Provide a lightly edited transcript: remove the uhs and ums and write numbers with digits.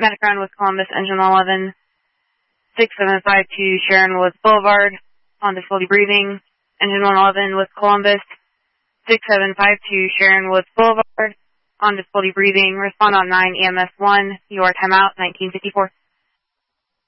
Medic Ground with Columbus, engine 11, 6752 Sharon Woods Boulevard, on difficulty breathing. Engine 111 with Columbus, 6752 Sharon Woods Boulevard, on difficulty breathing. Respond on 9 EMS 1, your timeout, 1954.